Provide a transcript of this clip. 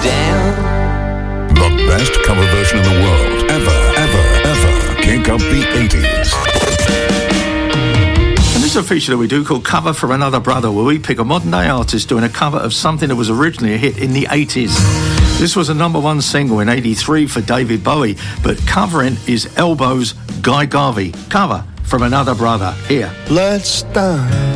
down. The best cover version in the world, ever. Kick up the 80s. And this is a feature that we do called Cover for Another Brother, where we pick a modern-day artist doing a cover of something that was originally a hit in the 80s. This was a #1 single in 83 for David Bowie, but covering is Elbow's Guy Garvey. Cover from Another Brother. Here. Let's start